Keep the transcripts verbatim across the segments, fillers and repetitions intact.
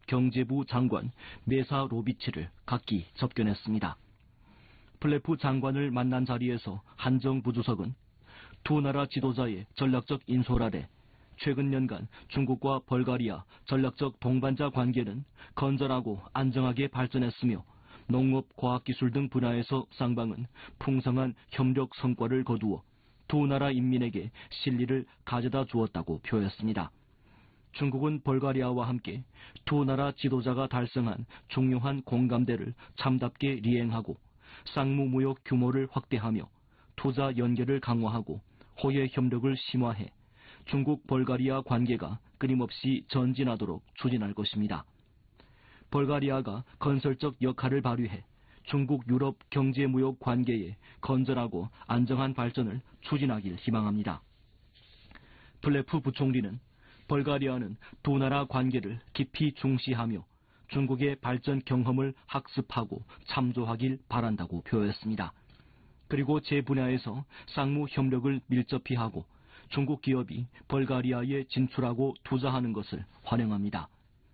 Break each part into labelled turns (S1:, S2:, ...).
S1: 경제부 장관 메사 로비치를 각기 접견했습니다. 플레프 장관을 만난 자리에서 한정 부주석은 두 나라 지도자의 전략적 인솔 아래 최근 년간 중국과 벌가리아 전략적 동반자 관계는 건전하고 안정하게 발전했으며 농업, 과학기술 등 분야에서 쌍방은 풍성한 협력 성과를 거두어 두 나라 인민에게 실리를 가져다 주었다고 표했습니다. 중국은 벌가리아와 함께 두 나라 지도자가 달성한 중요한 공감대를 참답게 리행하고 쌍무무역 규모를 확대하며 투자 연계를 강화하고 호혜 협력을 심화해 중국 벌가리아 관계가 끊임없이 전진하도록 추진할 것입니다. 벌가리아가 건설적 역할을 발휘해 중국 유럽 경제무역 관계의 건전하고 안정한 발전을 추진하길 희망합니다. 플레프 부총리는 벌가리아는 두 나라 관계를 깊이 중시하며 중국의 발전 경험을 학습하고 참조하길 바란다고 표했습니다. 그리고 제 분야에서 쌍무 협력을 밀접히 하고 중국 기업이 벌가리아에 진출하고 투자하는 것을 환영합니다.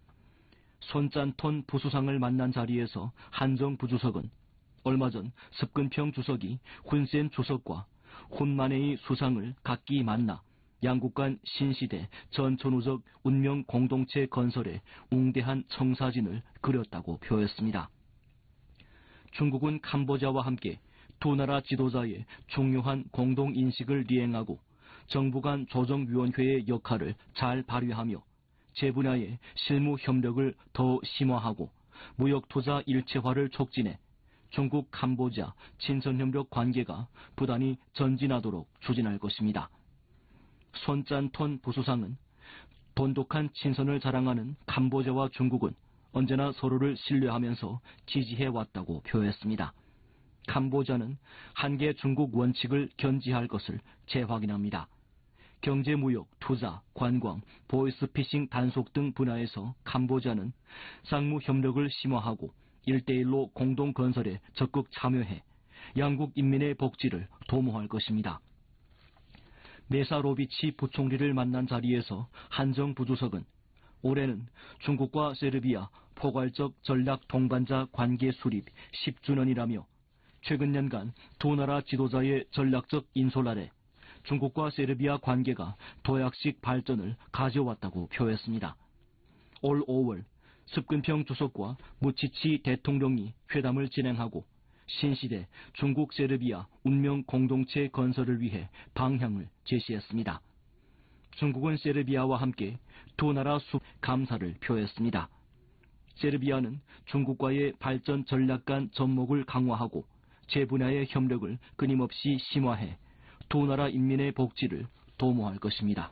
S1: 손짠톤 부수상을 만난 자리에서 한정 부주석은 얼마 전 습근평 주석이 훈센 주석과 훈마네이 수상을 각기 만나 양국 간 신시대 전천후적 운명 공동체 건설에 웅대한 청사진을 그렸다고 표했습니다. 중국은 캄보디아와 함께 두 나라 지도자의 중요한 공동인식을 리행하고 정부 간 조정위원회의 역할을 잘 발휘하며 제분야의 실무 협력을 더 심화하고 무역투자 일체화를 촉진해 중국 캄보디아 친선협력 관계가 부단히 전진하도록 추진할 것입니다. 손짠톤 부수상은 돈독한 친선을 자랑하는 캄보디아와 중국은 언제나 서로를 신뢰하면서 지지해왔다고 표했습니다. 캄보디아는 한계 중국 원칙을 견지할 것을 재확인합니다. 경제무역, 투자, 관광, 보이스피싱 단속 등 분야에서 캄보디아는 쌍무 협력을 심화하고 일대일로 공동 건설에 적극 참여해 양국 인민의 복지를 도모할 것입니다. 메사 로비치 부총리를 만난 자리에서 한정 부주석은 올해는 중국과 세르비아 포괄적 전략 동반자 관계 수립 십 주년이라며 최근 년간 두 나라 지도자의 전략적 인솔 아래 중국과 세르비아 관계가 도약식 발전을 가져왔다고 표했습니다. 올 오월 습근평 주석과 무치치 대통령이 회담을 진행하고 신시대 중국 세르비아 운명 공동체 건설을 위해 방향을 제시했습니다. 중국은 세르비아와 함께 두 나라 수 감사를 표했습니다. 세르비아는 중국과의 발전 전략 간 접목을 강화하고 제분야의 협력을 끊임없이 심화해 두 나라 인민의 복지를 도모할 것입니다.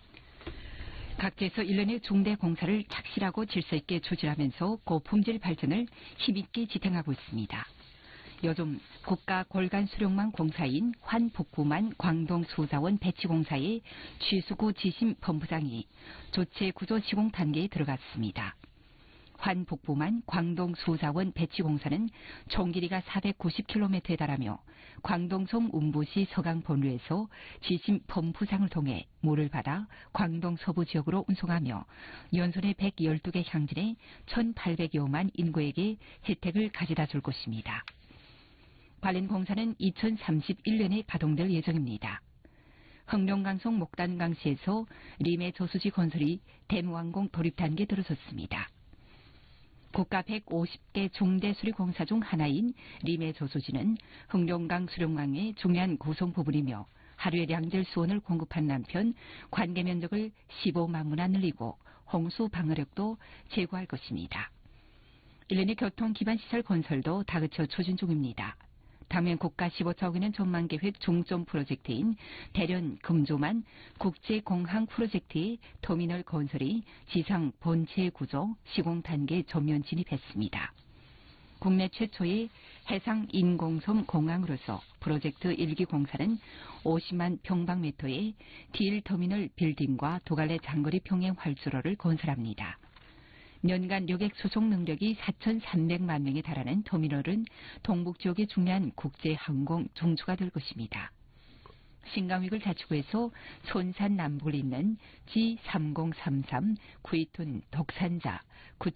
S2: 각지에서 일 년의 중대 공사를 착실하고 질서 있게 추진하면서 고품질 발전을 힘있게 지탱하고 있습니다. 요즘 국가 골간 수령망 공사인 환북부만 광동수자원 배치공사의 취수구 지심 본부장이 조체 구조 시공 단계에 들어갔습니다. 환북부만 광동수자원 배치공사는 총 길이가 사백구십 킬로미터에 달하며 광동성 운부시 서강본루에서 지심 펌프장을 통해 물을 받아 광동 서부 지역으로 운송하며 연손의 백십이 개 향진의 천팔백여만 인구에게 혜택을 가져다 줄 것입니다. 관련 공사는 이천삼십일 년에 가동될 예정입니다. 흑룡강송 목단강시에서 리메 저수지 건설이 대무항공 돌입 단계에 들어섰습니다. 국가 백오십 개 중대 수리공사 중 하나인 리메 저수지는 흑룡강 수령강의 중요한 구성 부분이며 하루에 량절 수온을 공급하는 한편 관계 면적을 십오만 문화 늘리고 홍수 방어력도 제고할 것입니다. 일 년의 교통 기반 시설 건설도 다그쳐 추진 중입니다. 당면 국가 십오 차 원의 전망계획 중점 프로젝트인 대련 금조만 국제공항 프로젝트의 터미널 건설이 지상 본체 구조 시공 단계 전면 진입했습니다. 국내 최초의 해상 인공섬 공항으로서 프로젝트 일 기 공사는 오십만 평방미터의 디엘 터미널 빌딩과 두 갈래 장거리 평행 활주로를 건설합니다. 년간 여객 수송 능력이 사천삼백만 명에 달하는 터미널은 동북 지역의 중요한 국제 항공 종주가 될 것입니다. 신강위글 자치구에서 손산 남북을 잇는 지 삼공삼삼 구이툰 덕산자